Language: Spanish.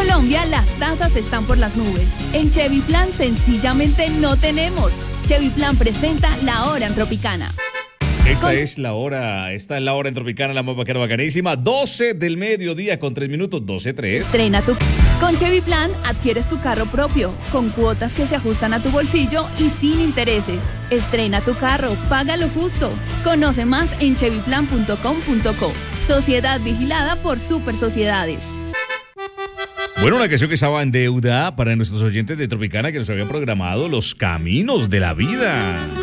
Colombia, las tasas están por las nubes. En Chevy Plan sencillamente no tenemos. Chevy Plan presenta La Hora en Tropicana. Esta es la hora en Tropicana, la más bacanísima. 12 del mediodía con 3 minutos, 12:03. Con Chevy Plan adquieres tu carro propio, con cuotas que se ajustan a tu bolsillo y sin intereses. Estrena tu carro, paga lo justo. Conoce más en chevyplan.com.co. Sociedad vigilada por Super Sociedades. Bueno, una canción que estaba en deuda para nuestros oyentes de Tropicana que nos habían programado, Los Caminos de la Vida.